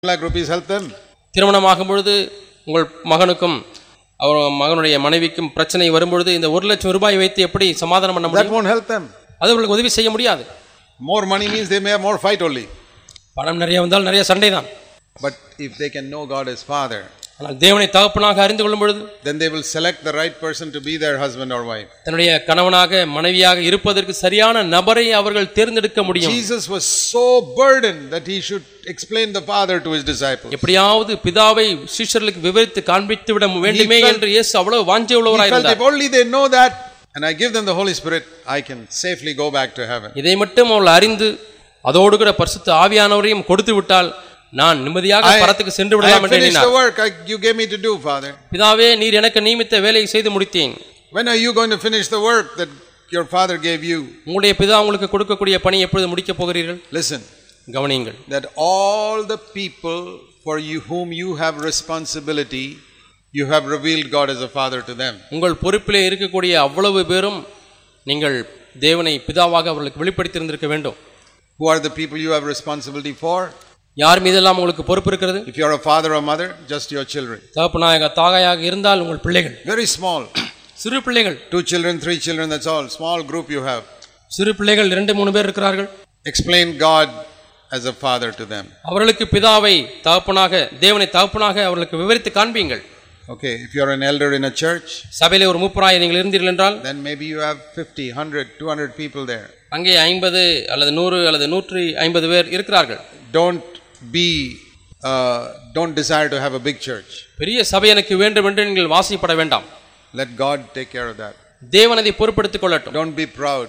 lakh rupees help them. திருமணமாகும் பொழுது உங்கள் மகனுக்கும் அவர் மகனுடைய மனைவிக்கும் பிரச்சனை வரும்பொழுது இந்த 1 லட்சம் ரூபாய் வைத்து எப்படி சமாதானம் பண்ண முடியும்? That won't help them. அது உங்களுக்கு உதவி செய்ய முடியாது. More money means they may have more fight only. பணம் நிறைய வந்தால் நிறைய சண்டை தான். But if they can know God as Father, ஆனால் தேவனை தகப்பனாக அறிந்து கொள்ளும் பொழுது then they will select the right person to be their husband or wife. தன்னுடைய கணவனாக மனைவியாக இருப்பதற்கு சரியான நபரை அவர்கள் தேர்ந்தெடுக்க முடியும். Jesus was so burdened that he should explain the Father to his disciples. எப்படியாவது பிதாவை சீஷர்களுக்கு விவரித்து காண்பித்து விட வேண்டுமே என்று இயேசு அவ்வளவு வாஞ்சை உள்ளவராய் இருந்தார். If only they know that and I give them the Holy Spirit, I can safely go back to heaven. இதை மட்டும் அவர்கள் அறிந்து அதோடு கூட பரிசுத்த ஆவியானவரையும் கொடுத்து விட்டால் நான் நிம்மதியாக பரத்துக்கு சென்று விடலாம் என்று எண்ணினார். The work you gave me to do, Father. பிதாவே நீர் எனக்கு நியமித்த வேலையை செய்து முடித்தேன். When are you going to finish the work that your father gave you? உங்களுடைய பிதா உங்களுக்கு கொடுக்கக்கூடிய பணி எப்பொழுது முடிக்க போகிறீர்கள்? Listen. கவனியுங்கள். That all the people for you whom you have responsibility, you have revealed God as a father to them. உங்கள் பொறுப்பிலே இருக்கக்கூடிய அவ்வளவு பேரும் நீங்கள் தேவனை பிதாவாக அவர்களுக்கு வெளிப்படுத்தி இருந்திருக்க வேண்டும். Who are the people you have responsibility for? யார் மீதெல்லாம் உங்களுக்கு பொறுப்பு இருக்கிறது? If you are a father or mother, just your children. தகப்பனாக தாயாக இருந்தால் உங்கள் பிள்ளைகள். Very small. சிறு பிள்ளைகள். 2 children, 3 children, that's all. Small group you have. சிறு பிள்ளைகள் 2-3 பேர் இருக்கிறார்கள். Explain God as a father to them. அவர்களுக்கு பிதாவை தகப்பனாக தேவனை தகப்பனாக அவர்களுக்கு விவரித்து காண்பீங்கள். Okay, if you are an elder in a church, சபையிலே ஒரு மூப்பராய் நீங்கள் இருந்தீர்கள் என்றால், then maybe you have 50, 100, 200 people there. அங்கே 50 அல்லது 100 அல்லது 150 பேர் இருக்கிறார்கள். Don't desire to have a big church. பெரிய சபை எனக்கு வேண்டும் என்று நீங்கள் வாசிப்பட வேண்டாம். Let God take care of that. தேவன் அதை பொறுப்பெடுத்துக் கொள்ளட்டும். Don't be proud.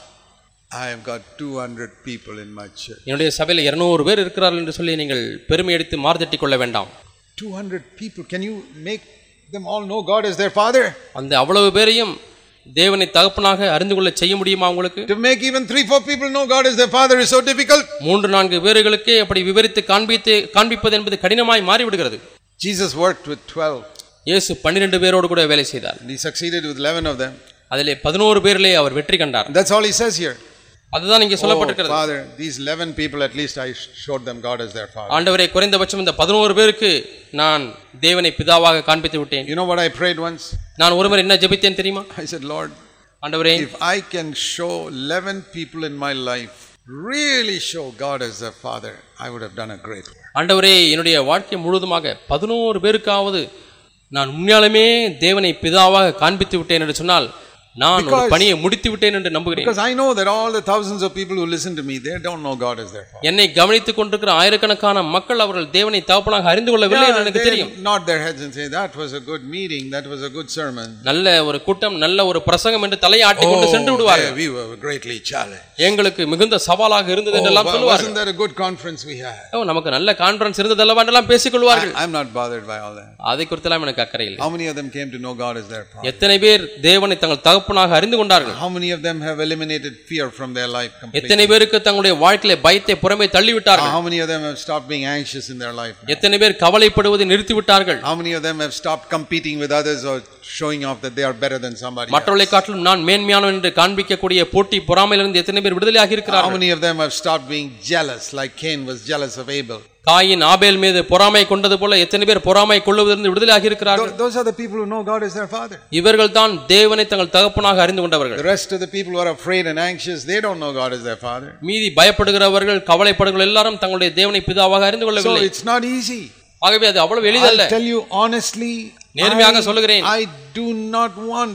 I have got 200 people in my church. என்னுடைய சபையில் 200 பேர் இருக்கிறார்கள் என்று சொல்லி நீங்கள் பெருமை எடுத்து மார்த்தட்டிக் கொள்ள வேண்டாம். 200 people, can you make them all know God as their father? அந்த அவ்வளவு பேரையும் தேவனை தகப்பனாக அறிந்து கொள்ள செய்ய முடியுமா உங்களுக்கு? To make even 3-4 people know God as their father is so difficult. 3-4 பேர்களுக்கே அப்படி விவரித்து காண்பிப்பது என்பது கடினமாய் மாறிவிடுகிறது. Jesus worked with 12. இயேசு 12 பேரோடு கூட வேலை செய்தார். He succeeded with 11 of them. அதிலே 11 பேரிலே அவர் வெற்றி கண்டார். That's all he says here. அதுதான் இங்கே சொல்லப்பட்டிருக்கிறது. Father, these 11 people at least I showed them God as their father. ஆண்டவரே, குறைந்தபட்சம் இந்த 11 பேருக்கு நான் தேவனை பிதாவாக காண்பித்து விட்டேன். You know what I prayed once? நான் ஒருமுறை என்ன ஜெபித்தேன் தெரியுமா? I said, Lord, ஆண்டவரே, if I can show 11 people in my life really show God as their father, I would have done a great work. ஆண்டவரே, என்னுடைய வாழ்க்கை முழுவதுமாக 11 பேருக்காவது நான் உண்மையாலுமே தேவனை பிதாவாக காண்பித்து விட்டேன் என்று சொன்னால் நான் ஒரு பணியை முடித்து விட்டேன் என்று நம்புகிறேன். Because I know that all the thousands of people who listen to me, they don't know God as their father. என்னை கவனித்துக் கொண்டிருக்கிற ஆயிரக்கணக்கான மக்கள் அவர்கள் தேவனை தகப்பனாக அறிந்து கொள்ளவில்லை என்று எனக்கு தெரியும். Nod their heads and say that was a good meeting, that was a good sermon. நல்ல ஒரு கூட்டம், நல்ல ஒரு பிரசங்கம் என்று தலையாட்டி கொண்டு சென்று விடுவார்கள். We were greatly challenged. எங்களுக்கு மிகுந்த சவாலாக இருந்தது என்றெல்லாம் சொல்வார்கள். Wasn't that a good conference we had? நமக்கு நல்ல கான்ஃபரன்ஸ் இருந்தது அல்லவா என்றெல்லாம் பேசிக் கொள்வார்கள். I'm not bothered by all that. அதை குறித்தெல்லாம் எனக்கு அக்கறை இல்லை. How many of them came to know God as their father? எத்தனை பேர் தேவனை தங்கள் தகப்பனாக அறிந்து கொண்டார்கள்? How many of them have eliminated fear from their life completely? எத்தனை பேருக்கு தங்களுடைய வாழ்க்கையிலே பயத்தை புறமே தள்ளி விட்டார்கள்? How many of them have stopped being anxious in their life? எத்தனை பேர் கவலைப்படுவதை நிறுத்தி விட்டார்கள்? How many of them have stopped competing with others or showing off that they are better than somebody else? மற்றவர்களை காட்டிலும் நான் மேன்மையானவன் என்று காண்பிக்கக்கூடிய போட்டி பொறாமையிலிருந்து எத்தனை பேர் விடுதலையாகி இருக்கிறார்கள்? How many of them have stopped being jealous like Cain was jealous of Abel? Coin ஆபேல் மீது பொறாமை கொண்டது போல எத்தனை பேர் பொறாமை கொள்வதிலிருந்து விடுதலையாகி இருக்கிறார்கள்? Those are the people who know God as their father. இவர்கள் தான் தேவனை தங்கள் தகப்பனாக அறிந்து கொண்டவர்கள். The rest of the people who are afraid and anxious, they don't know God as their father. மீதி பயப்படுகிறவர்கள், கவலைப்படுகிறவர்கள் எல்லாரும் தங்களுடைய தேவனை பிதாவாக அறிந்து கொள்ளவில்லை. So it's not easy. ஆகவே அது அவ்வளவு எளிதல்ல. I'll tell you honestly, நேர்மையாக சொல்கிறேன், I do not want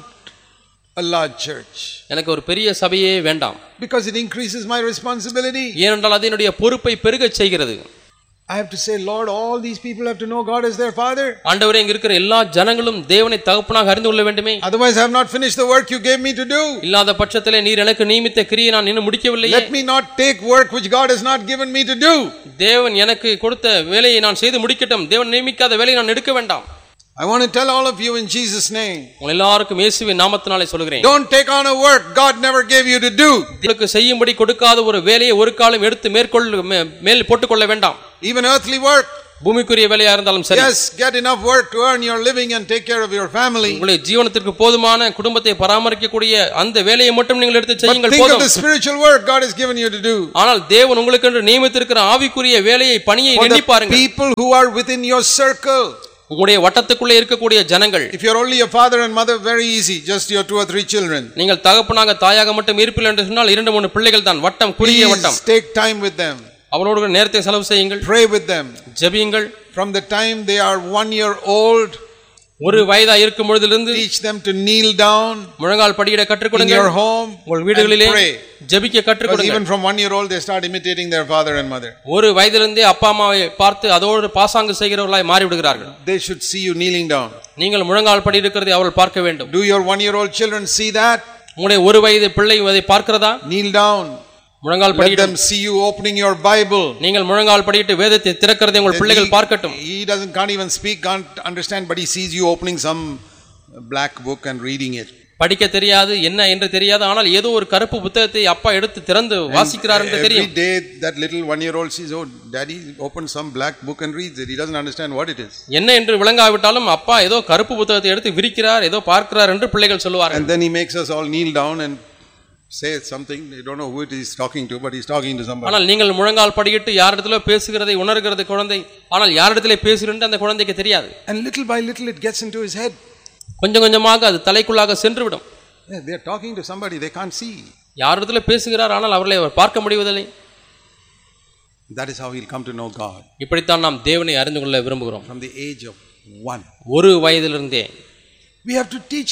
a large church. எனக்கு ஒரு பெரிய சபையே வேண்டாம். Because it increases my responsibility. ஏனென்றால் அது என்னுடைய பொறுப்பை பெருகச் செய்கிறது. I have to say, Lord, all these people have to know God as their father. ஆண்டவரே, இங்க இருக்கிற எல்லா ஜனங்களும் தேவனை தகப்பனாக அறிந்து கொள்ள வேண்டுமே. Otherwise I have not finished the work you gave me to do. இல்லாத பட்சத்திலே நீர் எனக்கு நியமித்த கிரியை நான் இன்னும் முடிக்கவில்லை. Let me not take work which God has not given me to do. தேவன் எனக்கு கொடுத்த வேலையை நான் செய்து முடிக்கட்டும். தேவன் நியமிக்காத வேலையை நான் எடுக்க வேண்டாம். I want to tell all of you in Jesus name. உங்கள் எல்லாருக்கும் இயேசுவின் நாமத்தினாலே சொல்கிறேன். Don't take on a work God never gave you to do. உங்களுக்கு செய்யும்படி கொடுக்காத ஒரு வேலையை ஒரு காலம் எடுத்து மேல் போட்டுக் கொள்ள வேண்டாம். Even earthly work. பூமிக்குரிய வேலையா இருந்தாலும் சரி, yes, get enough work to earn your living and take care of your family. உங்களுடைய ஜீவனத்திற்கு போதுமான குடும்பத்தை பராமரிக்கக்கூடிய அந்த வேலையை மட்டும் நீங்கள் எடுத்து But செய்யுங்கள் think of போதும். the spiritual work God has given you to do. ஆனால் தேவன் உங்களுக்கு என்று நியமித்திருக்கிற ஆவிக்குரிய வேலையை பணியை For எண்ணி the பாருங்கள். people who are within your circle. உங்களுடைய வட்டத்துக்குள்ளே இருக்கக்கூடிய ஜனங்கள். If you're only a father and mother, very easy, just your 2 or 3 children. நீங்கள் தகப்பனாக தாயாக மட்டும் இருப்பீர்கள் என்று சொன்னால் 2-3 பிள்ளைகள் தான், வட்டம் குறுகிய வட்டம். Please take time with them. அவரோடு நேரத்தை செலவு செய்யுங்கள், Pray with them. ஜெபியுங்கள். From the time they are 1 year old, ஒரு வயதா இருக்கும் பொழுதிலிருந்து teach them to kneel down முழங்கால் படியிட கற்றுக் in கொடுங்கள். your home உங்கள் வீடுகளிலே and pray. ஜெபிக்க கற்றுக் Because கொடுங்கள். even from 1 year old they start imitating their father and mother. ஒரு வயதிலிருந்தே அப்பா அம்மாவை பார்த்து அதோடு பாசாங்கு செய்கிறவர்களாய் மாறி விடுகிறார்கள். They should see you kneeling down. நீங்கள் முழங்கால் படி இருக்கிறதை அவர்கள் பார்க்க வேண்டும். Do your 1 year old children see that? உங்களுடைய ஒரு வயது பிள்ளை அதை பார்க்கிறதா? Kneel down. முழங்கால் Let படியிட them see you opening your Bible. நீங்கள் முழங்கால் படியிட்டு வேதத்தை திறக்கிறதை உங்கள் பிள்ளைகள் பார்க்கட்டும். He can't even speak, can't understand, but he sees you opening some black book and reading it. படிக்க தெரியாது, என்ன என்று தெரியாது, ஆனால் ஏதோ ஒரு கருப்பு புத்தகத்தை அப்பா எடுத்து திறந்து வாசிக்கிறார் என்று தெரியும். Every day that little 1 year old sees, oh daddy opened some black book and reads it. He doesn't understand what it is. என்ன என்று விளங்காவிட்டாலும் அப்பா ஏதோ கருப்பு புத்தகத்தை எடுத்து விரிக்கிறார், ஏதோ பார்க்கிறார் என்று பிள்ளைகள் சொல்லுவார்கள். And then he makes us all kneel down and say something. They don't know who it is talking to, but he's talking to somebody. ஆனால் நீங்கள் முழங்கால் படியிட்டு யாரிடத்திலோ பேசுகிறதை உணர்கிறது குழந்தை, ஆனால் யாரிடத்திலே பேசுகிறேன் அந்த குழந்தைக்கு தெரியாது. And little by little it gets into his head. கொஞ்சம் கொஞ்சமாக அது தலைக்குள்ளாக சென்று விடும். They are talking to somebody they can't see. யாரிடத்திலே பேசுகிறார், ஆனால் அவர்களை அவர் பார்க்க முடிவதில்லை. That is how he'll come to know God. இப்படித்தான் நாம் தேவனை அறிந்து கொள்ள விரும்புகிறோம். From the age of 1. ஒரு வயதிலிருந்தே We have to teach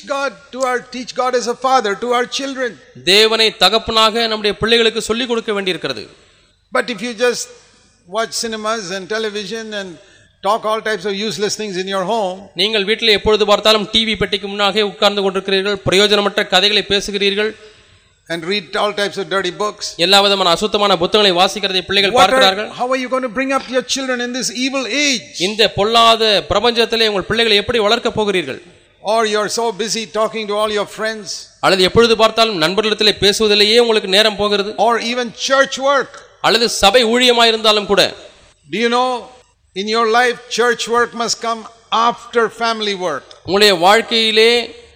God as a father to our children. தேவனை தகப்பனாக நம்முடைய பிள்ளைகளுக்கு சொல்லிக் கொடுக்க வேண்டியிருக்கிறது. But if you just watch cinemas and television and talk all types of useless things in your home, நீங்கள் வீட்டில் எப்பொழுது பார்த்தாலும் டிவி பெட்டிக்கு முன்னாக உட்கார்ந்து கொண்டிருக்கிறீர்கள், பிரயோஜனமற்ற கதைகளை பேசுகிறீர்கள், and read all types of dirty books, எல்லா விதமான அசுத்தமான புத்தகங்களை வாசிக்கிறதை பிள்ளைகள் பார்க்கிறார்கள். How are you going to bring up your children in this evil age? இந்த பொல்லாத பிரபஞ்சத்திலே உங்கள் பிள்ளைகளை எப்படி வளர்க்க போகிறீர்கள்? Or you are so busy talking to all your friends, அல்லது எப்பொழுது பார்த்தாலும் நண்பர்களிடத்திலே பேசுவதிலேயே உங்களுக்கு நேரம் போகிறது. or even church work. அல்லது சபை ஊழியமாய் இருந்தாலும் கூட. Do you know in your life church work must come after family work? உங்களுடைய வாழ்க்கையிலே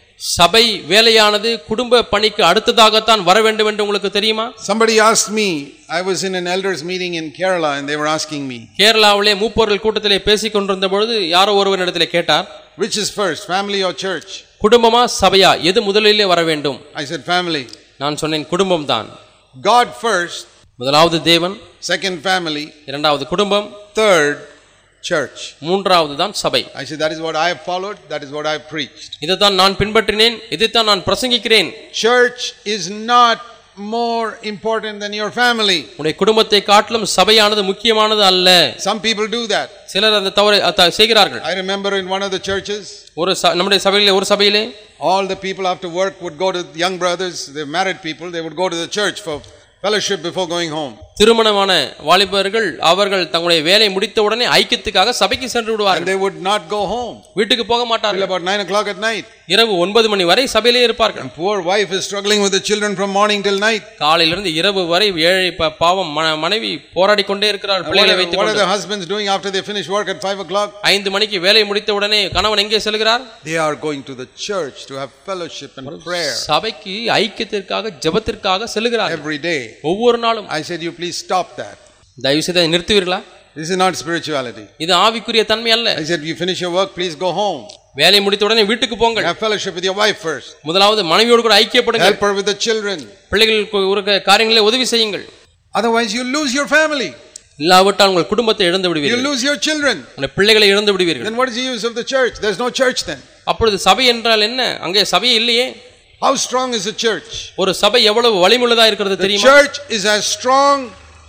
சபை வேலையானது குடும்ப பணிக்கு அடுத்ததாகத்தான் வர வேண்டும் என்று உங்களுக்கு தெரியுமா? Somebody asked me, I was in an elders meeting in Kerala and they were asking me, கேரளாவிலே மூப்பர்கள் கூட்டத்திலே பேசிக் கொண்டிருந்த பொழுது யாரோ ஒருவரிடத்திலே கேட்டார், which is first, family or church? குடும்பமா சபையா, எது முதலிலே வர வேண்டும்? I said family. நான் சொன்னேன் குடும்பம் தான். God first, முதலாவது தேவன், second family, இரண்டாவது குடும்பம், third church. மூன்றாவது தான் சபை. I said that is what I have followed, that is what I have preached. இதைத்தான் நான் பின்பற்றினேன், இதைத்தான் நான் பிரசங்கிக்கிறேன். Church is not more important than your family. உன்னுடைய குடும்பத்தை காட்டிலும் சபையானது முக்கியமானது அல்ல. Some people do that. சிலர் அந்த தவறை செய்கிறார்கள். I remember in one of the churches, நம்முடைய சபையிலே ஒரு சபையிலே all the people after work would go to young brothers, they married people, they would go to the church for fellowship before going home. திருமணமான வாலிபர்கள் அவர்கள் தங்களுடைய வேலை முடித்த உடனே ஐக்கியத்துக்காக சபைக்கு சென்று விடுவார்கள். And they would not go home. வீட்டுக்கு போக மாட்டார்கள். Till about 9 o'clock at night. இரவு 9 மணி வரை சபையிலே இருப்பார்கள். And poor wife is struggling with the children from morning till night. காலையிலிருந்து இரவு வரை ஏழை பாவம் மனைவி போராடி கொண்டே இருக்கிறார் பிள்ளைகளை வைத்துக் கொண்டு. What are the husbands doing after they finish work at 5 o'clock? 5 மணிக்கு வேலை முடித்த உடனே கணவன் எங்கே செல்கிறார்? They are going to the church to have fellowship and prayer. சபைக்கு ஐக்கியத்திற்காக ஜெபத்திற்காக செல்கிறார்கள். Every day. ஒவ்வொரு நாளும். I said you please stop that. தயவு செய்து நிறுத்துவீர்களா? This is not spirituality. இது ஆவிக்குரிய தன்மை அல்ல. I said you finish your work, please go home. வேலை முடித்த உடனே வீட்டுக்கு போங்கள். Have fellowship with your wife first. முதலாவது மனைவியோடு கூட ஐக்கியப்படுங்கள். Help her with the children. பிள்ளைகளுக்கு ஒரு காரியங்களை உதவி செய்யுங்கள். Otherwise you lose your family. இல்லாவிட்டால் உங்கள் குடும்பத்தை இழந்து விடுவீர்கள். You lose your children. உங்கள் பிள்ளைகளை இழந்து விடுவீர்கள். Then what is the use of the church? There's no church then. அப்பொழுது சபை என்றால் என்ன? அங்கே சபை இல்லையே. How strong is the church? ஒரு சபை எவ்வளவு வலிமையுள்ளதா இருக்கிறது தெரியுமா? The church is as strong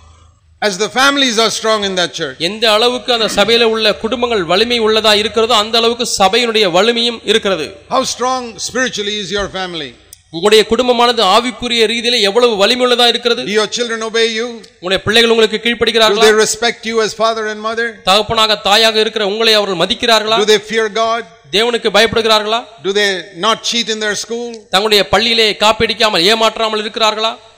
as the families are strong in that church. எந்த அளவுக்கு அந்த சபையில உள்ள குடும்பங்கள் வலிமை உள்ளதா இருக்கிறதோ அந்த அளவுக்கு சபையினுடைய வலிமையும் இருக்கிறது. How strong spiritually is your family? உங்களுடைய குடும்பமானது ஆவிக்குரிய ரீதியிலே எவ்வளவு வலிமையுள்ளதா இருக்கிறது? Do your children obey you? உங்களுடைய பிள்ளைகள் உங்களுக்கு கீழ்ப்படிகிறார்களா? Do they respect you as father and mother? தகப்பனாக தாயாக இருக்கிற உங்களை அவர்கள் மதிக்கிறார்களா? Do they fear God? தேவனுக்கு பயப்படுகிறார்களா? Do they not cheat in their school? தங்களுடைய பள்ளியிலே காப்பீடிக்காமல் ஏமாற்றாமல் இருக்கிறார்களா?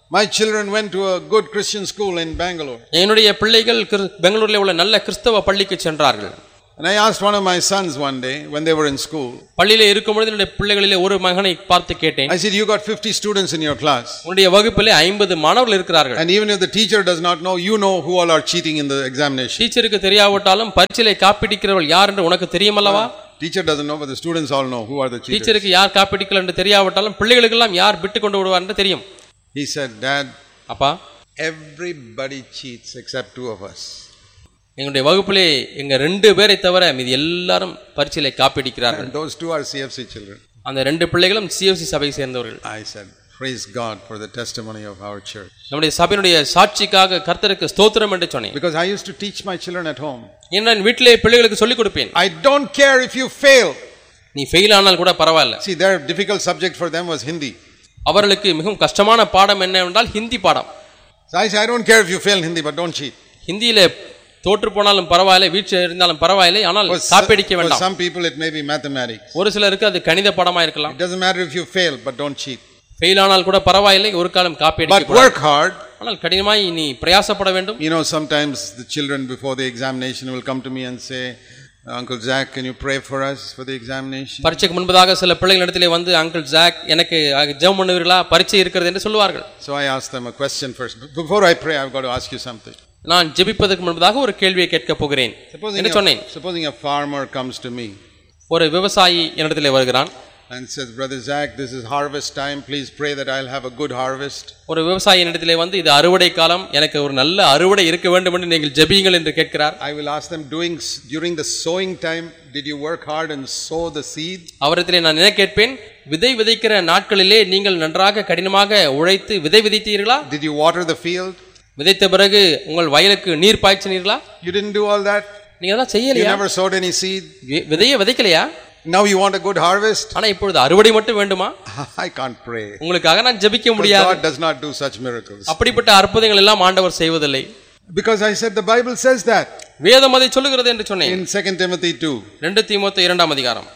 My children went to a good Christian school in Bangalore. என்னுடைய பிள்ளைகள் பெங்களூரில் உள்ள நல்ல கிறிஸ்தவ பள்ளிக்கு சென்றார்கள். And I asked one of my sons one day when they were in school. பள்ளியிலே இருக்கும்போது என்னுடைய பிள்ளைகளிலே ஒரு மகனை பார்த்து கேட்டேன். I said, you got 50 students in your class. உன்னுடைய வகுப்பிலே 50 மாணவர்கள் இருக்கிறார்கள். And even if the teacher does not know, you know who all are cheating in the examination. டீச்சருக்கு தெரியாவிட்டாலும் பரீட்சையிலே காப்பிடிக்கிறவர்கள் யார் என்று உனக்கு தெரியுமல்லவா? Teacher doesn't know, but the students all know who are the cheaters. டீச்சருக்கு யார் காப்பிடிக்கல என்று தெரியாவிட்டாலும் பிள்ளைகளுக்கு எல்லாம் யார் விட்டு கொண்டு விடுவார் என்று தெரியும். He said, Dad, அப்பா, everybody cheats except two of us. எங்களுடைய வகுப்பிலே எங்க 2 பேரை தவிர மீதி எல்லாரும் பரீட்சையிலே காப்பிடிக்கிறார்கள். And those two are CFC children. அந்த 2 பிள்ளைகளும் CFC சபையை சேர்ந்தவர்கள். I said, praise God for the testimony of our church. நம்முடைய சபையினுடைய சாட்சிக்காக கர்த்தருக்கு ஸ்தோத்திரம் என்று சொன்னேன். Because I used to teach my children at home. நான் வீட்டிலே பிள்ளைகளுக்கு சொல்லிக் கொடுப்பேன். I don't care if you fail. நீ ஃபெயில் ஆனால் கூட பரவாயில்லை. See, their difficult subject for them was Hindi. அவர்களுக்கு மிகவும் கஷ்டமான பாடம் என்னவென்றால் ஹிந்தி பாடம். So I say, I don't care if you fail in Hindi, but don't cheat. ஹிந்தியிலே தோற்று போனாலும் பரவாயில்லை, வீழ்ச்சி இருந்தாலும் பரவாயில்லை, ஆனால் காப்பிடிக்க வேண்டாம். For some people it may be mathematics. ஒரு சிலருக்கு அது கணித பாடமா இருக்கலாம். It doesn't matter if you fail, but don't cheat. Fail ஆனால் கூட பரவாயில்லை, ஒரு காலம் காப்பிடிக்க கூடாது. But work hard. ஆனால் கடினமாய் நீ பிரயாசப்பட வேண்டும். You know, sometimes the children before the examination will come to me and say, Uncle Zach, can you pray for us for the examination? பரீட்சைக்கு முன்பதாக சில பிள்ளைகளிடத்திலே வந்து அங்கிள் ஜாக் எனக்கு ஜெபம் பண்ணுவீர்களா, பரீட்சை இருக்கிறது என்று சொல்வார்கள். So I asked them a question first. Before I pray, I've got to ask you something. நான் ஜெபிப்பதற்கு முன்பதாக ஒரு கேள்வியை கேட்க போகிறேன் என்று சொன்னேன். Supposing a farmer comes to me. ஒரு விவசாயி என்னிடத்திலே வருகிறான். And says, Brother Zach, this is harvest time. Please pray that I'll have a good harvest. ஒரு விவசாயி என்னிடத்திலே வந்து இது அறுவடை காலம், எனக்கு ஒரு நல்ல அறுவடை இருக்க வேண்டும் என்று நீங்கள் ஜெபியுங்கள் என்று கேட்கிறார். I will ask them, during the sowing time, did you work hard and sow the seed? அவரிடத்திலே நான் என்ன கேட்பேன், விதை விதைக்கிற நாட்களிலே நீங்கள் நன்றாக கடினமாக உழைத்து விதை விதைத்தீர்களா? Did you water the field? விதைத்த பிறகு உங்கள் வயலுக்கு நீர் பாய்ச்சினீர்களா? You didn't do all that. நீங்க அதெல்லாம் செய்யலையா? You never sowed any seed. விதையை விதைக்கலையா? Now you want a good harvest? ஆனா இப்பொழுது அறுவடை மட்டும் வேண்டுமா? I can't pray. உங்களுக்காக நான் ஜெபிக்க முடியாது. God does not do such miracles. அப்படிப்பட்ட அற்புதங்கள் எல்லாம் ஆண்டவர் செய்வதில்லை. Because I said the Bible says that. வேதம் அதை சொல்லுகிறது என்று சொன்னேன். In 2 Timothy 2. 2 தீமோத்தேயு 2ஆம் அதிகாரம்.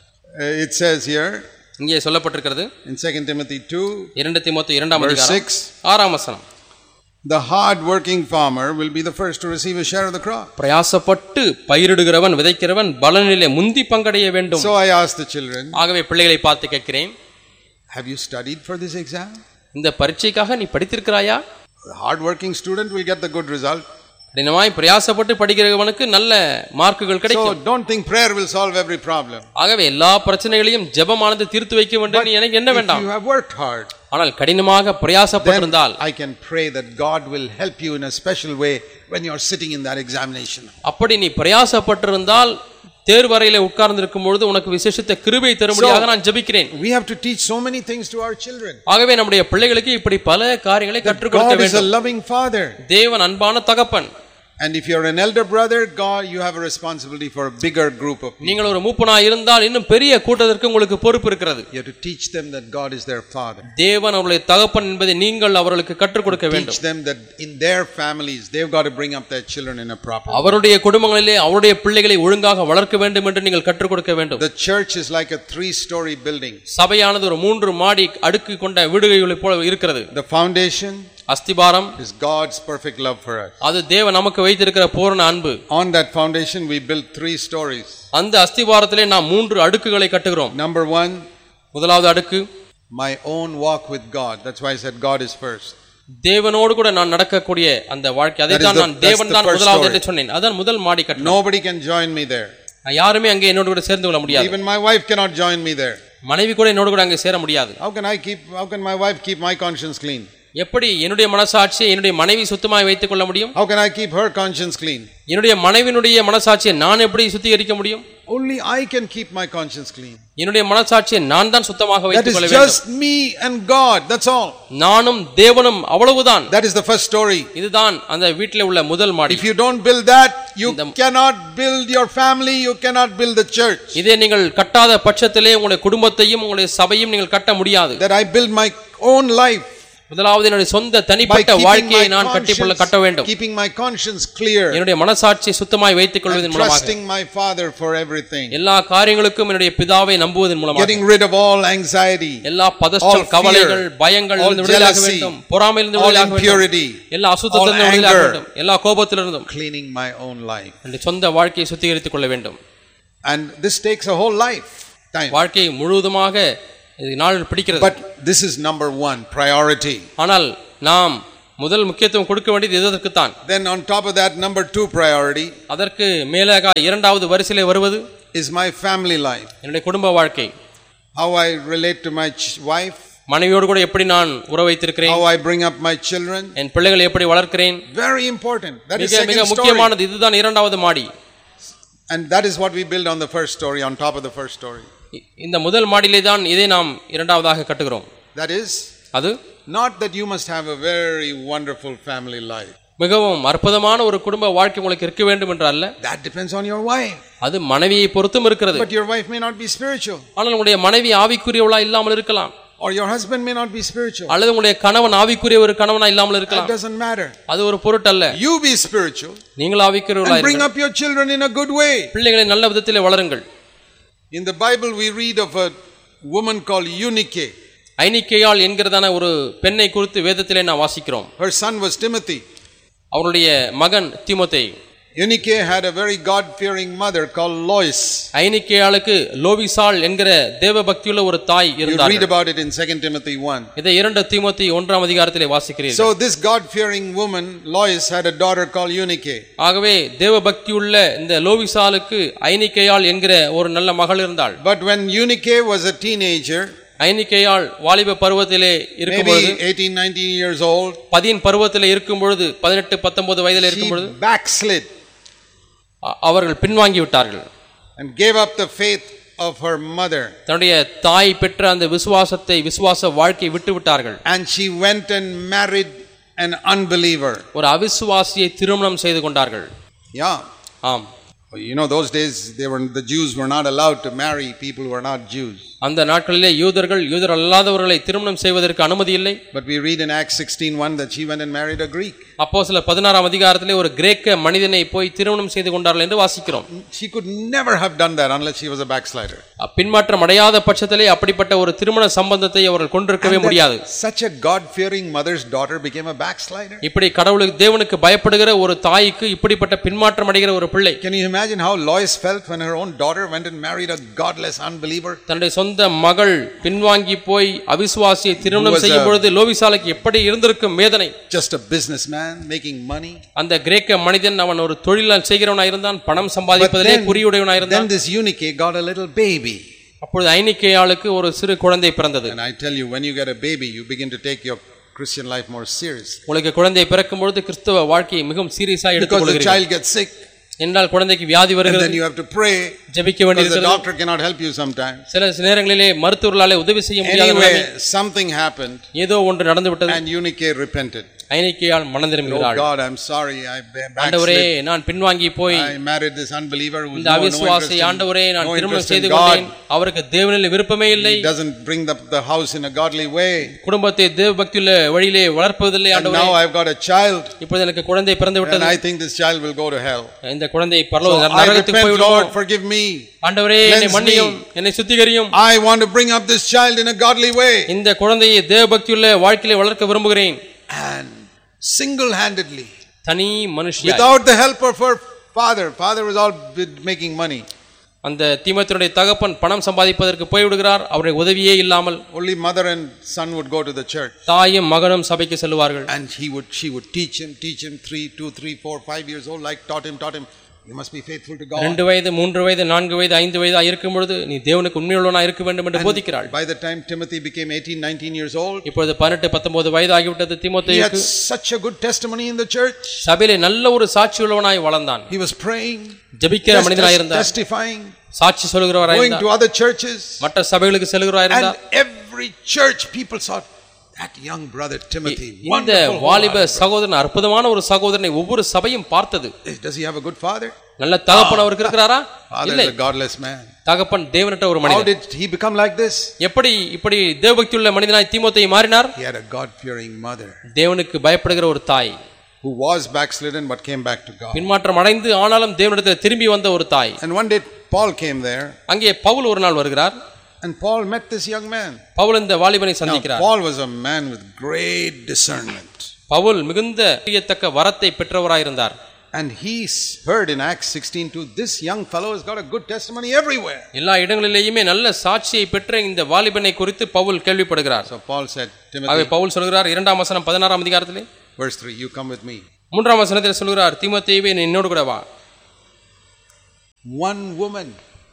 It says here. இங்கே சொல்லப்பட்டிருக்கிறது. In 2 Timothy 2. 2 தீமோத்தேயு 2ஆம் அதிகாரம். 6ஆம் வசனம். The hard working farmer will be the first to receive a share of the crop. பிரயாசப்பட்டு பயிரிடுகிறவன் விதைக்கிறவன் பலனிலே முந்தி பங்கடைய வேண்டும். So I asked the children. ஆகவே பிள்ளைகளை பார்த்து கேட்கிறேன், have you studied for this exam? இந்த பரீட்சைக்காக நீ படித்திருக்கிறாயா? The hard working student will get the good result. கடினமாய் பிரயாசப்பட்டு படிக்கிறவனுக்கு நல்ல மார்க்குகள் கிடைக்கும். So don't think prayer will solve every problem. ஆகவே எல்லா பிரச்சனைகளையும் ஜெபமானது தீர்த்து வைக்க வேண்டும் நீ எனக்கு என்ன வேண்டாம். If you have worked hard, ஆனால் கடினமாக பிரயாசப்பட்டிருந்தால் I can pray that God will help you in a special way when you are sitting in that examination. அப்படி நீ பிரயாசப்பட்டிருந்தால் தேர்வறையிலே உட்கார்ந்திருக்கும் பொழுது உனக்கு விசேஷித்த கிருபை தரும்படியாக நான் ஜெபிக்கிறேன். We have to teach so many things to our children. ஆகவே நம்முடைய பிள்ளைகளுக்கு இப்படி பல காரியங்களை கற்றுக் கொடுக்க வேண்டும். God is a loving father. தேவன் அன்பான தகப்பன். And if you are an elder brother, God, you have a responsibility for a bigger group of people. நீங்கள் ஒரு மூப்பனாய் இருந்தால் இன்னும் பெரிய கூட்டத்திற்கு உங்களுக்கு பொறுப்பு இருக்கிறது. You have to teach them that God is their father. தேவன் அவருடைய தகப்பன் என்பதை நீங்கள் அவர்களுக்கு கற்றுக் கொடுக்க வேண்டும். Teach them that in their families they've got to bring up their children in a proper way. அவருடைய குடும்பங்களிலே அவருடைய பிள்ளைகளை ஒழுங்காக வளர்க்க வேண்டும் என்று நீங்கள் கற்றுக் கொடுக்க வேண்டும். The church is like a 3-story building. சபையானது ஒரு 3 மாடி அடுக்கு கொண்ட வீடுகளைப் போல இருக்கிறது. The foundation அஸ்திபாரம் is God's perfect love for us. அது தேவன் நமக்கு வைத்திருக்கிற பூரண அன்பு. On that foundation we built 3 stories. அந்த அஸ்திபாரத்திலே நாம் 3 அடுக்குகளை கட்டுகிறோம். Number 1, முதலாவது அடுக்கு my own walk with God. That's why I said God is first. தேவனோடு கூட நான் நடக்கக்கூடிய அந்த வாழ்க்கை, அதை தான் நான் தேவன் தான் முதலாவது என்று சொன்னேன். அதான் முதல் மாடி கட்டடம். Nobody can join me there. யாருமே அங்கே என்னோடு கூட சேர்ந்து கொள்ள முடியாது. Even my wife cannot join me there. மனைவி கூட என்னோடு கூட அங்கே சேர முடியாது. How can my wife keep my conscience clean? எப்படி என்னுடைய மனசாட்சியை என்னுடைய மனைவி சுத்தமாய் வைத்துக் கொள்ள முடியும்? How can I keep her conscience clean? என்னுடைய மனைவியினுடைய மனசாட்சியை நான் எப்படி சுத்திகரிக்க முடியும்? Only I can keep my conscience clean. என்னுடைய மனசாட்சியை நான் தான் சுத்தமாக வைத்துக் கொள்ள வேண்டும். That is just me and God, that's all. நானும் தேவனும் அவ்வளவுதான். That is the first story. இதுதான் அந்த வீட்டிலே உள்ள முதல் மாடி. If you don't build that, you cannot build your family, you cannot build the church. இதை நீங்கள் கட்டாத பட்சத்திலே உங்களுடைய குடும்பத்தையும் உங்களுடைய சபையும் நீங்கள் கட்ட முடியாது. That I build my own life. முதலாவது என்னுடைய சொந்த தனிப்பட்ட வாழ்க்கையை நான் கட்ட வேண்டும். Keeping my conscience clear. என்னுடைய மனசாட்சியை சுத்தமாய் வைத்துக் கொள்வதன் மூலமாக. Trusting my Father for everything. எல்லா காரியங்களுக்கும் என்னுடைய பிதாவை நம்புவதன் மூலமாக. Getting rid of all anxiety. எல்லா பதஷ்டம், கவலைகள், பயங்கள் இருந்து விடுதலையாக வேண்டும். பொறாமையிலிருந்து விடுதலையாக வேண்டும். எல்லா அசுத்தத்திலிருந்து விடுதலையாக வேண்டும். எல்லா கோபத்திலிருந்து. Cleaning my own life. என்னுடைய சொந்த வாழ்க்கையை சுத்திகரித்துக் கொள்ள வேண்டும். And this takes a whole life time. வாழ்க்கை முழுவதுமாக இது நாள் பிடிக்கிறது. But this is number 1 priority. ஆனால் நாம் முதல் முக்கியத்துவம் கொடுக்க வேண்டியது இதற்கு தான். Then on top of that, number 2 priority, அதற்கு மேலாக இரண்டாவது வரிசையிலே வருவது is my family life. என்னுடைய குடும்ப வாழ்க்கை. How I relate to my wife, மனைவியோடு கூட எப்படி நான் உறவு வைத்திருக்கிறேன், how I bring up my children, என் பிள்ளைகளை எப்படி வளர்க்கிறேன். Very important. That is மிக மிக முக்கியமானது. இதுதான் இரண்டாவது மாடி. And that is what we build on the first story, on top of the first story. இந்த முதல் மாடியிலே தான் இதை நாம் இரண்டாவதாக கட்டுகிறோம். That is, அது not that you must have a very wonderful family life. மிகவும் அற்புதமான ஒரு குடும்ப வாழ்க்கை உங்களுக்கு இருக்க வேண்டும் என்று அல்ல. That depends on your wife. அது மனைவியை பொறுத்தும் இருக்கிறது. But your wife may not be spiritual. ஆனால் உங்களுடைய மனைவி ஆவிக்குரியவளா இல்லாமல் இருக்கலாம். Or your husband may not be spiritual. அல்லது உங்களுடைய கணவன் ஆவிக்குரிய ஒரு கணவனா இல்லாமல் இருக்கலாம். It doesn't matter. அது ஒரு பொருட்டல்ல. You be spiritual. நீங்கள் ஆவிக்குரியவளா இருங்கள். Bring up your children in a good way. பிள்ளைகளை நல்ல விதத்திலே வளருங்கள். In the Bible we read of a woman called Eunice. ஐனிக்கேயாள் என்கிறதான ஒரு பெண்ணை குறித்து வேதத்திலே நாம் வாசிக்கிறோம். Her son was Timothy. அவருடைய மகன் தீமோத்தேயு. Eunice had a very God-fearing mother called Lois. ஐனிக்கேயாளுக்கு லோவிசாள் என்கிற தேவபக்தியுள்ள ஒரு தாய் இருந்தார். You read about it in 2 Timothy 1. இதை 2 தீமோத்தேயு 1ஆம் அதிகாரத்திலே வாசிக்கிறீர்கள். So this God-fearing woman Lois had a daughter called Eunice. ஆகவே தேவபக்தியுள்ள இந்த லோவிசாளுக்கு ஐனிக்கேயாள் என்கிற ஒரு நல்ல மகள் இருந்தாள். But when Eunice was a teenager, ஐனிக்கேயாள் வாலிப பருவத்திலே இருக்கும்போது, 18-19 years old, 10 பருவத்திலே இருக்கும்போது, 18-19 வயதிலே இருக்கும்போது, she backslid. அவர்கள் பின்வாங்கி விட்டார்கள். And gave up the faith of her mother. தன்னுடைய தாய் பெற்ற அந்த விசுவாச வாழ்க்கை விட்டு விட்டார்கள். And she went and married an unbeliever. ஒரு அவிசுவாசியை திருமணம் செய்து கொண்டார்கள். Yeah. ஆம். You know, those days the Jews were not allowed to marry people who were not Jews. அந்த நாட்களிலே யூதர் அல்லாதவர்களை திருமணம் செய்வதற்கு அனுமதி இல்லை. But we read in Acts 16:1 that she went and married a Greek. அப்போஸ்தலர் 16ஆம் அதிகாரத்திலே ஒரு கிரேக்க மனிதனை போய் திருமணம் செய்து கொண்டார்கள் என்று வாசிக்கிறோம். She could never have done that unless she was a backslider. பின்மாற்றம் அடையாத பட்சத்திலே அப்படிப்பட்ட ஒரு திருமண சம்பந்தத்தை அவர்கள் கொண்டிருக்கவே முடியாது. Such a God-fearing mother's daughter became a backslider. இப்படி தேவனுக்கு பயப்படுகிற ஒரு தாய்க்கு இப்படிப்பட்ட பின்மாற்றம் அடைகிற ஒரு பிள்ளை. Can you imagine how Lois felt when her own daughter went and married a godless unbeliever? தன்னுடைய சொந்த மகள் பின்வாங்கி போய் அவிசுவாசியை திருமணம் செய்யும் பொழுது லோவிசாளுக்கு எப்படி இருந்திருக்கும் வேதனை. Just a businessman making money. அந்த கிரேக்க மனிதன் அவன் ஒரு தொழில் செய்கிறவனாய் இருந்தான், பணம் சம்பாதிப்பதிலே குறியுடையவனாய் இருந்தான். Then this Eunice got a little baby. அப்பொழுது ஐனிக்கேயாளுக்கு ஒரு சிறு குழந்தை பிறந்தது. And I tell you, when you get a baby, you begin to take your Christian life more seriously. உங்களுக்கு குழந்தை பிறக்கும் பொழுது கிறிஸ்தவ வாழ்க்கையை மிகவும் சீரியஸாக எடுத்துக்கொள்கிறீர்கள். Because the child gets sick. என்றால் குழந்தைக்கு வியாதி வருகிறது. And then you have to pray. ஜெபிக்க வேண்டியிருக்கிறது. The doctor cannot help you sometimes. சில நேரங்களிலே மருத்துவர்களாலே உதவி செய்ய முடியாத Anyway, something happened. ஏதோ ஒன்று நடந்து விட்டது. And Eunice repented. ஐனிக்கேயாள் மனம் திரும்பினாள். God, I'm sorry, I backslid. ஆண்டவரே, நான் பின்வாங்கி போய் I married this unbeliever who இந்த அவிசுவாசி ஆண்டவரே நான் திருமணம் செய்து கொண்டேன். அவருக்கு தேவனில் விருப்பமே இல்லை. He doesn't bring the house in a godly way. குடும்பத்தை தேவபக்தியுள்ள வழியிலே வளர்ப்பதில்லை ஆண்டவரே. And now I've got a child. இப்பொழுது எனக்கு குழந்தை பிறந்து விட்டது. And I think this child will go to hell. இந்த குழந்தை பரலோக நரகத்துக்கு போய் விடும். Lord, forgive me. ஆண்டவரே, என்னை மன்னியும், என்னை சுத்திகரியும். I want to bring up this child in a godly way. இந்த குழந்தையை தேவபக்தியுள்ள வாழ்க்கையிலே வளர்க்க விரும்புகிறேன். And single-handedly, தனி மனுஷியாய், without the help of her father was all making money. அந்த தீமோத்தேயுடைய தகப்பன் பணம் சம்பாதிப்பதற்கு போய் விடுகிறார். அவருடைய உதவியே இல்லாமல் only mother and son would go to the church. தாயும் மகனும் சபைக்கு செல்வார்கள். And she would teach him 2, 3, 4, 5 years old, like taught him you must be faithful to God. 2 வயது 3 வயது 4 வயது 5 வயதா இருக்கும் பொழுது நீ தேவனுக்கு உண்மையுள்ளவனாய் இருக்க வேண்டும் என்று போதிக்கிறாள். By the time Timothy became 18-19 years old, இப்பொழுது 18-19 வயது ஆகிவிட்டது தீமோத்தேயுக்கு. he had such a good testimony in the church. சபையிலே நல்ல ஒரு சாட்சி உள்ளவனாய் வளர்ந்தான். He was praying, ஜெபிக்கிற மனிதனாய் இருந்தார். testifying, சாட்சி சொல்கிறவராய் இருந்தார். going to other churches, மற்ற சபைகளுக்கு செல்கிறவராய் இருந்தார். And every church people saw that young brother Timothy. இந்த வாலிப சகோதரன் அற்புதமான ஒரு சகோதரனை ஒவ்வொரு சபையும் பார்த்தது. Does he have a good father? நல்ல தகப்பன் அவருக்கு இருக்கிறாரா? Father is a godless man. தகப்பன் தேவனற்ற ஒரு How மனிதன். did he become like this? எப்படி இப்படி தேவபக்தியுள்ள மனிதனாய் தீமோத்தேயு மாறினார்? He had a God-fearing mother தேவனுக்கு பயப்படுகிற ஒரு தாய், who was backslidden but came back to God. பின்மாற்றம் அடைந்து ஆனாலும் தேவனிடத்தில் திரும்பி வந்த ஒரு தாய். And one day Paul came there. அங்கே பவுல் ஒரு நாள் வருகிறார். And Paul met this young man. Pavul இந்த வாலிபனை Now, சந்திக்கிறார். Paul was a man with great discernment. Pavul மிகுந்த அறியத்தக்க வரத்தை பெற்றவராய் இருந்தார். And he heard in Acts 16:2, this young fellow has got a good testimony everywhere. எல்லா இடங்களிலேயுமே நல்ல சாட்சியை பெற்ற இந்த வாலிபனை குறித்து பவுல் கேள்விப்படுகிறார். So Paul said, ஆகவே Timothy, பவுல் சொல்கிறார் 2ஆம் வசனம் 16ஆம் அதிகாரத்திலே verse 3, you come with me. 3ஆம் வசனத்தில் சொல்கிறார், தீமோத்தேயுவே நீ என்னோடு கூட வா. One woman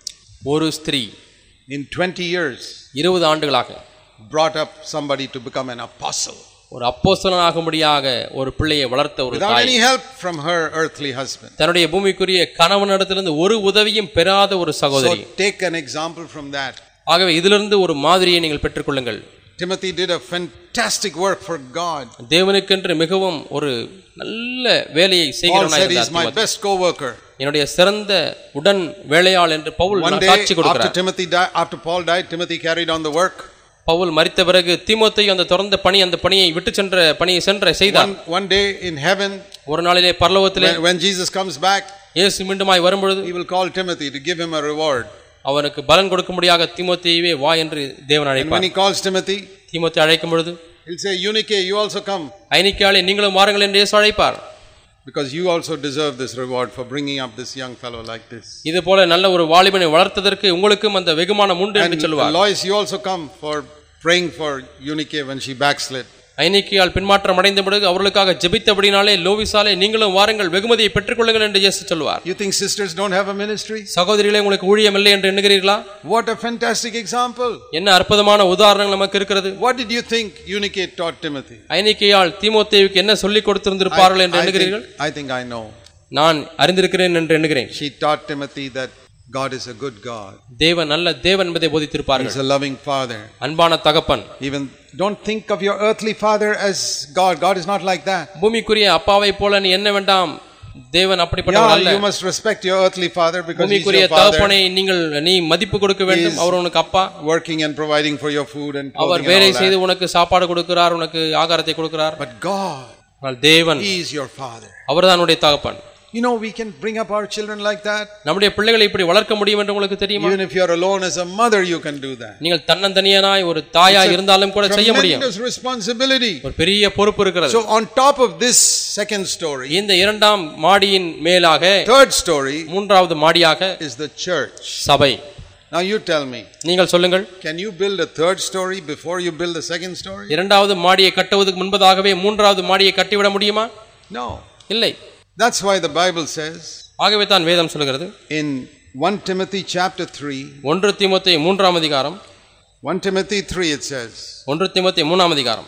ஒரு ஸ்திரீ in 20 years 20 ஆண்டுகளாக brought up somebody to become an apostle ஒரு அப்போஸ்தலனாகும்படியாக ஒரு பிள்ளையை வளர்த்த ஒரு without தாய், any help from her earthly husband. தன்னுடைய பூமிக்குரிய கணவனிடத்திலிருந்து ஒரு உதவியும் பெறாத ஒரு சகோதரி. So take an example from that. ஆகவே இதிலிருந்து ஒரு மாதிரியை நீங்கள் பெற்றுக்கொள்ளுங்கள். Timothy did a fantastic work for God. தேவனுக்கென்று மிகவும் ஒரு நல்ல வேலையை Paul செய்கிறவனாய் said he is my இருந்தார். best co-worker. என்னுடைய சிறந்த உடன் வேலையாள் என்று பவுல் One day சாட்சி கொடுக்கிறார். after Paul died, Timothy carried on the work. Pavul மரித்த பிறகு தீமோத்தேயு அந்த தொடர்ந்த அந்த பணியை விட்டு சென்ற பணியை செய்தார். One day in heaven, ஒரு நாளிலே பரலோகத்திலே when Jesus comes back, இயேசு மீண்டுமாய் வரும்பொழுது he will call Timothy to give him a reward. அவனுக்கு பலன் கொடுக்கும்படியாக தீமோத்தேயுவே வா என்று தேவன் And when அழைப்பார். he calls Timothy, தீமோத்தேயு அழைக்கும் பொழுது he'll say, Eunike, you also come, ஐனிக்காளே நீங்களும் வாருங்கள் என்று இயேசு அழைப்பார். because you also deserve this reward for bringing up this young fellow like this. இது போல நல்ல ஒரு வாலிபனை வளர்த்ததற்கு உங்களுக்கும் அந்த வெகுமானம் உண்டு என்று And சொல்வார். Lois, you also come for praying for Eunike when she backslid. ஐனிக்கியால் பின்மாற்றம் அடைந்த பிறகு அவர்களுக்காக ஜெபித்தபடினாலே லோவிசாலே நீங்களும் வாருங்கள் வெகுமதியை பெற்றுக்கொள்ளுங்கள் என்று இயேசு சொல்வார். You think sisters don't have a ministry? சகோதரிகளே உங்களுக்கு ஊழியம் இல்லை என்று எண்ணுகிறீர்களா? What a fantastic example. என்ன அற்புதமான உதாரணங்கள் நமக்கு இருக்கிறது. What did you think Eunike taught Timothy? ஐனிக்கியால் தீமோத்தேயுவுக்கு என்ன சொல்லிக் கொடுத்திருந்திருப்பார்கள் என்று எண்ணுகிறீர்கள்? I think I know. நான் அறிந்திருக்கிறேன் என்று எண்ணுகிறேன். She taught Timothy that God is a good God. தேவன் நல்ல தேவன் என்பதை போதித்திருப்பார்கள். He is a loving father. அன்பான தகப்பன். Even don't think of your earthly father as God. God is not like that. பூமிக்குரிய அப்பாவை போல நீ என்ன வேண்டாம். தேவன் அப்படிப்பட்டவர் அல்ல. You must respect your earthly father because he is பூமிக்குரிய your father. தகப்பனை நீ மதிப்பு கொடுக்க வேண்டும். அவர் உனக்கு அப்பா. Working and providing for your food and clothing. அவர் வேலை செய்து உனக்கு சாப்பாடு கொடுக்கிறார், உனக்கு ஆகாரத்தை கொடுக்கிறார். But God, தேவன், he is your father. அவர்தான் உன்னுடைய தகப்பன். You know, we can bring up our children like that. நம்முடைய பிள்ளைகளை இப்படி வளர்க்க முடியும் என்று உங்களுக்கு தெரியுமா? Even if you are alone as a mother, you can do that. நீங்கள் தன்னந்தனியாய் ஒரு தாயாய் இருந்தாலும் கூட செய்ய முடியும். Tremendous responsibility. ஒரு பெரிய பொறுப்பு இருக்கிறது. So on top of this second story, இந்த இரண்டாம் மாடியின் மேலாக third story, மூன்றாவது மாடியாக is the church. சபை. Now you tell me. நீங்கள் சொல்லுங்கள். Can you build a third story before you build the second story? இரண்டாவது மாடியை கட்டுவதற்கு முன்பதாகவே மூன்றாவது மாடியை கட்டிவிட முடியுமா? No. இல்லை. That's why the Bible says, ஆகவே தான் வேதம் சொல்கிறது in 1 Timothy chapter 3, 1 தீமோத்தேயு 3ஆம் அதிகாரம், 1 Timothy 3 it says, 1 தீமோத்தேயு 3ஆம் அதிகாரம்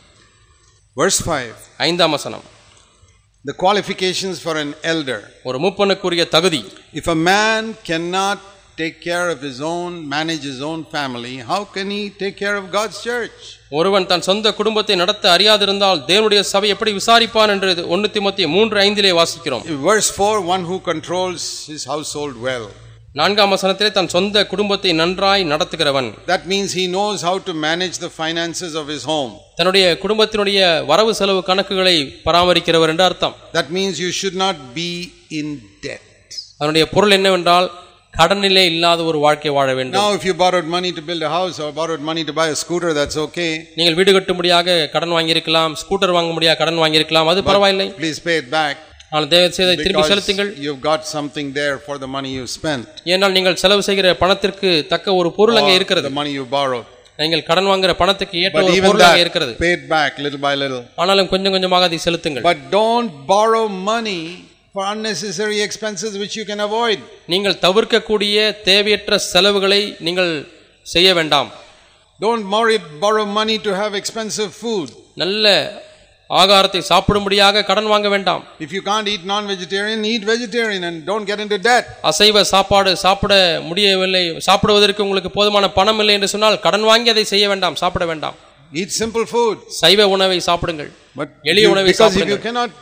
verse 5, 5ஆம் வசனம், the qualifications for an elder. ஒரு மூப்பனுக்குரிய தகுதி. If a man cannot take care of his own, manage his own family, how can he take care of God's church? ஒருவன் தன் சொந்த குடும்பத்தை நடத்த அறியாதிருந்தால் தேவனுடைய சபை எப்படி விசாரிப்பான் என்று 1 தீமோத்தேயு 3:5 வாசிக்கிறோம். Verse 4, one who controls his household well. 4ஆம் வசனத்திலே தன் சொந்த குடும்பத்தை நன்றாய் நடத்துகிறவன். That means he knows how to manage the finances of his home. தன்னுடைய குடும்பத்தினுடைய வரவு செலவு கணக்குகளை பராமரிக்கிறவர் என்று அர்த்தம். That means you should not be in debt. அதனுடைய பொருள் என்னவென்றால் கடனிலே இல்லாத ஒரு வாழ்க்கை வாழ வேண்டும். Now if you borrowed money to build a house or borrowed money to buy a scooter, that's okay. நீங்கள் வீடு கட்டும்படியாக கடன் வாங்கி இருக்கலாம், ஸ்கூட்டர் வாங்கும்படியாக கடன் வாங்கி இருக்கலாம், அது பரவாயில்லை. Please pay it back. ஆனால் தயவு செய்து திருப்பி செலுத்துங்கள். You've got something there for the money you spent. ஏனால் நீங்கள் செலவு செய்கிற பணத்திற்கு தக்க ஒரு பொருள் அங்கே இருக்கிறது. The money you borrowed. நீங்கள் கடன் வாங்குற பணத்துக்கு ஏற்ற ஒரு பொருள் அங்கே இருக்கிறது. Pay it back little by little. ஆனாலும் கொஞ்சம் கொஞ்சமாக அதை செலுத்துங்கள். But don't borrow money for unnecessary expenses which you can avoid. நீங்கள் தவிர்க்கக்கூடிய தேவையற்ற செலவுகளை நீங்கள் செய்ய வேண்டாம். Don't borrow money to have expensive food. நல்ல ஆகாரத்தை சாப்பிடும்படியாக கடன் வாங்க வேண்டாம். If you can't eat non-vegetarian, eat vegetarian and don't get into debt. அசைவ சாப்பாடு சாப்பிட முடியவில்லை, சாப்பிடுவதற்கு உங்களுக்கு போதுமான பணம் இல்லை என்று சொன்னால் கடன் வாங்கி அதை செய்ய வேண்டாம், சாப்பிட வேண்டாம். Eat simple food. சைவ உணவை சாப்பிடுங்கள். But எளிய உணவை because if you சாப்பிடுங்கள். cannot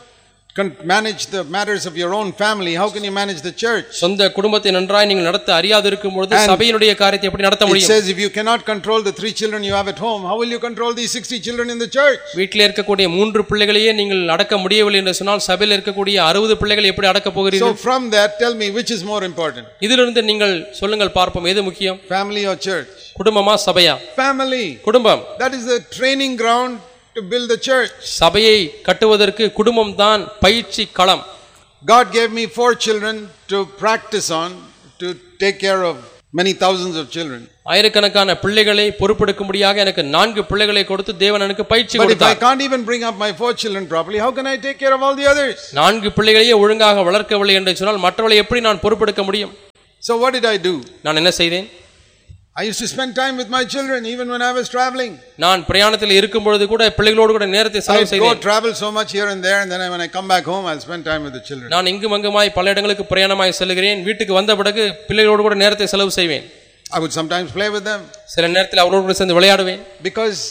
manage the matters of your own family, how can you manage the church? சொந்த குடும்பத்தை நன்றாய் நீங்கள் நடத்த அறியாது இருக்கும் பொழுது சபையினுடைய காரியத்தை எப்படி நடத்த முடியும்? It says if you cannot control the 3 children you have at home, how will you control these 60 children in the church? வீட்டிலே இருக்கக்கூடிய 3 பிள்ளைகளையே நீங்கள் அடக்க முடியவில்லை என்று சொன்னால் சபையில் இருக்கக்கூடிய 60 பிள்ளைகளை எப்படி அடக்க போகிறீர்கள்? So from that tell me which is more important? இதிலிருந்து நீங்கள் சொல்லுங்கள் பார்ப்போம் எது முக்கியம்? Family or church? குடும்பமா சபையா? Family. குடும்பம். That is the training ground to build the church. சபையை கட்டுவதற்கு குடும்பம் தான் பயிற்சி களம். God gave me 4 children to practice on, to take care of many thousands of children. ஆயிரக்கணக்கான பிள்ளைகளை பொறுப்பெடுக்கும்படியாக எனக்கு 4 பிள்ளைகளை கொடுத்து தேவன் எனக்கு பயிற்சி கொடுத்தார். But if I can't even bring up my 4 children properly, how can I take care of all the others? 4 பிள்ளைகளையே ஒழுங்காக வளர்க்கவில்லை என்று சொன்னால் மற்றவர்களை எப்படி நான் பொறுப்பெடுக்க முடியும்? So what did I do? நான் என்ன செய்தேன்? I used to spend time with my children even when I was traveling. நான் பிரயாணத்தில் இருக்கும் பொழுது கூட பிள்ளைகளோடு கூட நேரத்தை செலவு செய்தேன். I go travel so much here and there, and then when I come back home I'll spend time with the children. நான் இங்கும் அங்குமாய் பல இடங்களுக்கு பிரயாணமாய் செல்கிறேன். வீட்டுக்கு வந்த பிறகு பிள்ளைகளோடு கூட நேரத்தை செலவு செய்வேன். I would sometimes play with them. சில நேரத்தில் அவரோடு கூட சேர்ந்து விளையாடுவேன். Because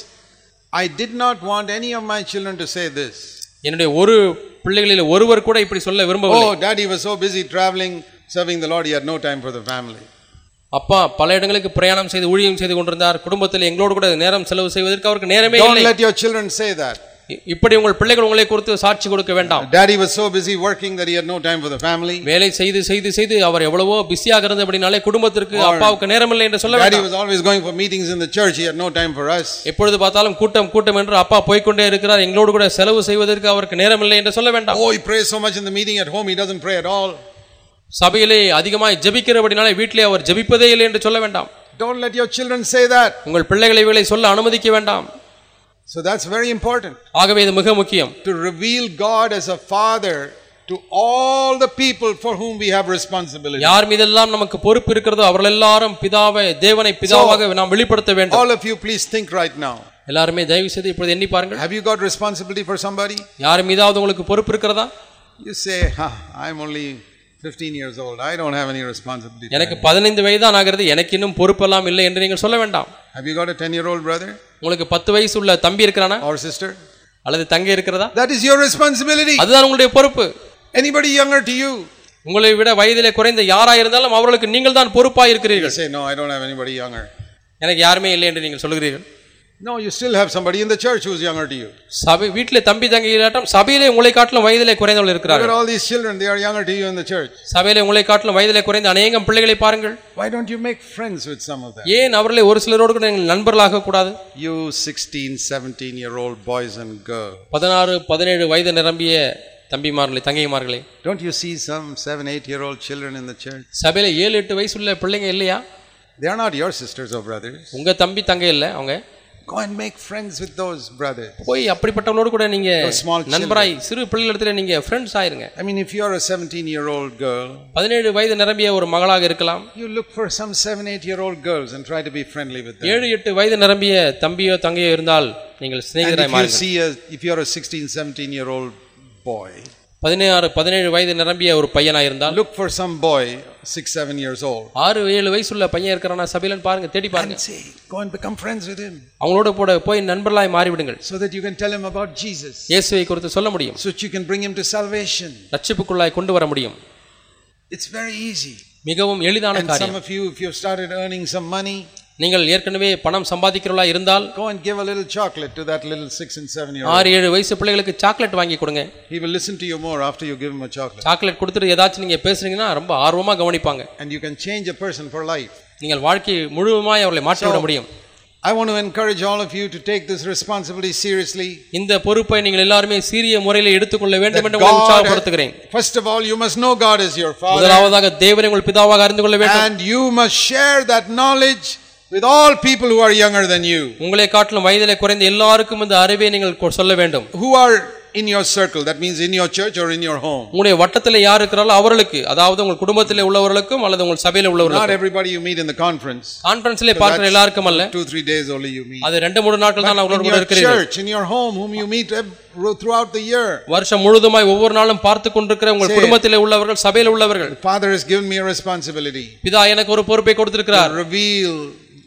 I did not want any of my children to say this. என்னுடைய ஒரு பிள்ளைகளில் ஒருவர் கூட இப்படி சொல்ல விரும்பவில்லை. Oh, daddy was so busy traveling, serving the Lord, he had no time for the family. அப்பா பல இடங்களுக்கு பிரயாணம் செய்து ஊழியம் செய்து கொண்டிருந்தார். குடும்பத்தில் எங்களோடு கூட நேரம் செலவு செய்வதற்கு அவருக்கு நேரமே இல்லை. Don't let your children say that. இப்படி உங்கள் பிள்ளைகள் உங்களை குறித்து சாட்சி கொடுக்க வேண்டாம். Daddy was so busy working that he had no time for the family. வேலை செய்து செய்து செய்து அவர் எவ்வளவோ பிஸியாக இருந்தபடினாலே குடும்பத்திற்கு அப்பாவுக்கு நேரம் இல்லை என்று சொல்ல வேண்டாம். Daddy was always going for meetings in the church, he had no time for us. எப்பொழுது பார்த்தாலும் கூட்டம் கூட்டம் என்று அப்பா போய் கொண்டே இருக்கிறார், எங்களோடு கூட செலவு செய்வதற்கு அவருக்கு நேரம் இல்லை என்று சொல்ல வேண்டாம். Oh, he prays so much in the meeting, at home he doesn't pray at all. சபையிலே அதிகமாய் ஜெபிக்கிறபடினாலே வீட்டிலே அவர் ஜெபிப்பதே இல்லை என்று சொல்ல வேண்டாம். Don't let your children say that. உங்கள் பிள்ளைகளை இவைகளை சொல்ல அனுமதிக்க வேண்டாம். So that's very important. ஆகவே இது மிக முக்கியம். To reveal God as a father to all the people for whom we have responsibility. யார் மீதெல்லாம் நமக்கு பொறுப்பு இருக்கிறதோ அவர்கள் எல்லாரும் பிதாவை தேவனை பிதாவாக நாம் வெளிப்படுத்த வேண்டும். All of you please think right now. எல்லாரும் தயவு செய்து இப்பொழுது எண்ணி பாருங்கள். Have you got responsibility for somebody? யார் மீதாவது உங்களுக்கு பொறுப்பு இருக்கிறதா? You say, I'm only 15 years old, I don't have any responsibility. எனக்கு 15 வயது தான் ஆகிறது, எனக்கு இன்னும் பொறுப்பெல்லாம் இல்லை என்று நீங்கள் சொல்ல வேண்டாம். Have you got a 10-year-old brother? உங்களுக்கு 10 வயசு உள்ள தம்பி இருக்கிறானா? Or sister? அல்லது தங்கை இருக்கிறதா? That is your responsibility. அதுதான் உங்களுடைய பொறுப்பு. Anybody younger to you? உங்களை விட வயதிலே குறைந்த யாராக இருந்தாலும் அவர்களுக்கு நீங்கள் தான் பொறுப்பாக இருக்கிறீர்கள். You say, no, I don't have anybody younger. எனக்கு யாருமே இல்லை என்று நீங்கள் சொல்கிறீர்கள். No, you still have somebody in the church who is younger to you. சபை வீட்டிலே தம்பி தங்கை இல்லாட்டும் சபையிலே உங்களை காட்டிலும் வயதிலே குறைந்தவர்கள் இருக்கிறார்கள். Look at all these children, they are younger to you in the church. சபையிலே உங்களை காட்டிலும் வயதிலே குறைந்த அநேகம் பிள்ளைகளை பாருங்கள். Why don't you make friends with some of them? ஏன் அவர்களை ஒரு சிலரோடு கூட நீங்கள் நண்பர்களாக கூடாது? You 16, 17-year-old boys and girls. 16, 17 வயது நிரம்பிய தம்பிமார்களே தங்கைமார்களே. Don't you see some 7, 8-year-old children in the church? சபையிலே 7, 8 வயசு உள்ள பிள்ளைங்க இல்லையா? They are not your sisters or brothers. உங்க தம்பி தங்கை இல்ல அவங்க. Go and make friends with those brothers. போய் அப்படிப்பட்டவங்களோடு கூட நீங்க நண்பராய் சிறு பிள்ளைகளிடத்துல நீங்க ஃப்ரெண்ட்ஸ் ஆயிருங்க. I mean, if you are a 17-year-old girl, 17 வயது நிரம்பிய ஒரு மகளாக இருக்கலாம். you look for some 7, 8-year-old girls and try to be friendly with them. 7, 8 வயது நிரம்பிய தம்பியோ தங்கையோ இருந்தால் நீங்கள் சிநேகிதராய் மாறுங்கள். If you are a 16, 17-year-old boy, 16, 17 வயது நிரம்பிய ஒரு பையனா இருந்தால் look for some boy 6, 7 years old. 6, 7 வயசு உள்ள பையன் இருக்கறானா சபையில பாருங்க, தேடி பாருங்க. And say, go and become friends with him. அவங்களோட போய் நண்பர்களாய் மாறி விடுங்கள். So that you can tell him about Jesus. இயேசுவை குறித்து சொல்ல முடியும். So that you can bring him to salvation. ரட்சிப்புக்குள்ளாய் கொண்டு வர முடியும். It's very easy. மிகவும் எளிதான காரியம். And some of you, if you have started earning some money, நீங்கள் ஏற்கனவே பணம் சம்பாதிக்கிறவளா இருந்தால் go and give a little chocolate to that little 6 and 7-year-old. 6, 7 வயசு பிள்ளைகளுக்கு சாக்லேட் வாங்கி கொடுங்க. He will listen to you more after you give him a chocolate. Chocolate கொடுத்துட்டு ஏதாச்சும் நீங்க பேசுறீங்கன்னா ரொம்ப ஆர்வமா கவனிப்பாங்க. And you can change a person for life. நீங்கள் வாழ்க்கை முழுவதுமாய் அவர்களை மாற்றி விட முடியும். I want to encourage all of you to take this responsibility seriously. இந்த பொறுப்பை நீங்கள் எல்லாரும் சீரிய முறையில் எடுத்துக்கொள்ள வேண்டும் என்று உங்களை உற்சாகப்படுத்துகிறேன். First of all, you must know God is your father. முதலாவதாக தேவனை உங்கள் பிதாவாக அறிந்து கொள்ள வேண்டும். And you must share that knowledge with all people who are younger than you. உங்களை காட்டிலும் வயதிலே குறைந்த எல்லாருக்கும் இந்த அறிவை நீங்கள் சொல்ல வேண்டும். Who are in your circle, that means in your church or in your home. உங்களுடைய வட்டத்திலே யார் இருக்கிறார்களோ அவர்களுக்கு, அதாவது உங்கள் குடும்பத்திலே உள்ளவர்களுக்கும் அல்லது உங்கள் சபையிலே உள்ளவர்களுக்கும். Not everybody you meet in the conference. கான்ஃபரன்ஸ்ல பார்க்கிற எல்லாருக்கும் அல்ல. 2-3 days only you meet. அது 2-3 நாட்கள் தான் அவங்களோட கூட இருக்கிறீர்கள். In your church, in your home, whom you meet throughout the year. வருஷம் முழுதுமாய் ஒவ்வொரு நாளும் பார்த்து கொண்டிருக்கிற உங்கள் குடும்பத்திலே உள்ளவர்கள், சபையிலே உள்ளவர்கள். The Father has given me a responsibility. பிதா எனக்கு ஒரு பொறுப்பை கொடுத்திருக்கிறார். Reveal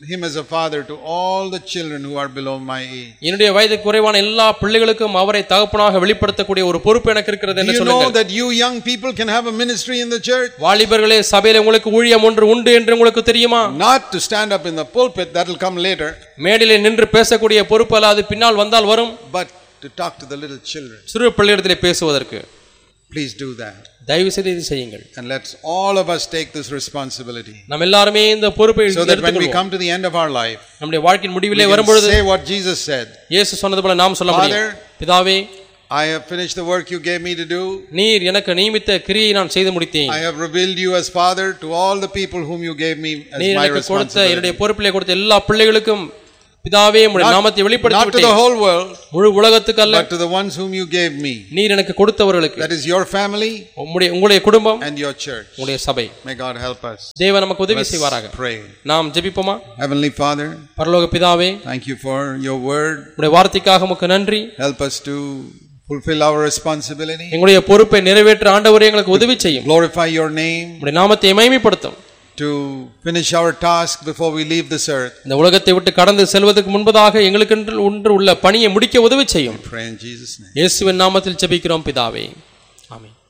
him as a father to all the children who are below my age. என்னுடைய வயது குறைவான எல்லா பிள்ளைகளுக்கும் அவரை தகப்பனாக வெளிப்படுத்தக்கூடிய ஒரு பொறுப்பு எனக்கு இருக்கிறது என்று சொல்லுங்கள். You know that you young people can have a ministry in the church? வாலிபர்களே, சபையிலே உங்களுக்கு ஊழியம் ஒன்று உண்டு என்று உங்களுக்கு தெரியுமா? Not to stand up in the pulpit, that will come later. மேடையிலே நின்று பேசக்கூடிய பொறுப்பு அல்ல, அது பின்னால் வந்தால் வரும். But to talk to the little children. சிறு பிள்ளைகளிடத்திலே பேசுவதற்கு. Please do that. தயவு செய்து இதை செய்யுங்கள். And let's all of us take this responsibility. நாம் எல்லாரும் இந்த பொறுப்பை எடுத்துக்கொள்வோம். So that when we come to the end of our life, நம்முடைய வாழ்க்கையின் முடிவிலே வரும்போது say what Jesus said. இயேசு சொன்னது போல நாம் சொல்ல முடியும். பிதாவே, I have finished the work you gave me to do. நீர் எனக்கு நியமித்த கிரியை நான் செய்து முடித்தேன். I have revealed you as father to all the people whom you gave me as my responsibility. என்னுடைய பொறுப்பிலே கொடுத்த எல்லா பிள்ளைகளுக்கும் பிதாவே உம்முடைய நாமத்தை வெளிப்படுத்தி விட்டேன். Not to the whole world, முழு உலகத்துக்கு அல்ல, but to the ones whom you gave me. நீர் எனக்கு கொடுத்தவர்களுக்கு. That is your family, உங்களுடைய குடும்பம் and your church. உங்களுடைய சபை. May God help us. தேவன் நமக்கு உதவி செய்வாராக. Pray. நாம் ஜெபிப்போமா? Heavenly Father, பரலோக பிதாவே, thank you for your word. உம்முடைய வார்த்தைக்காக உமக்கு நன்றி. Help us to fulfill our responsibility. எங்களுடைய பொறுப்பை நிறைவேற்ற ஆண்டவரே எங்களுக்கு உதவி செய்யும். Glorify your name. உம்முடைய நாமத்தை மகிமைப்படுத்தும். To finish our task before we leave this earth. இந்த உலகத்தை விட்டு கடந்து செல்வதற்கு முன்பதாக எங்களுக்கு ஒன்று உள்ள பணியை முடிக்க உதவி செய்யும். Pray in Jesus' name. இயேசுவின் நாமத்தில் ஜெபிக்கிறோம் பிதாவே. ஆமென்.